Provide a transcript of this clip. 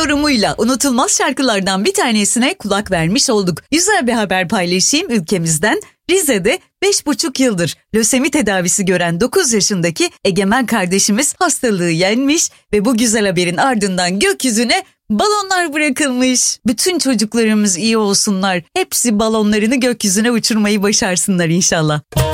yorumuyla unutulmaz şarkılardan bir tanesine kulak vermiş olduk. Güzel bir haber paylaşayım ülkemizden. Rize'de 5,5 yıldır lösemi tedavisi gören 9 yaşındaki Egemen kardeşimiz hastalığı yenmiş ve bu güzel haberin ardından gökyüzüne balonlar bırakılmış. Bütün çocuklarımız iyi olsunlar. Hepsi balonlarını gökyüzüne uçurmayı başarsınlar inşallah.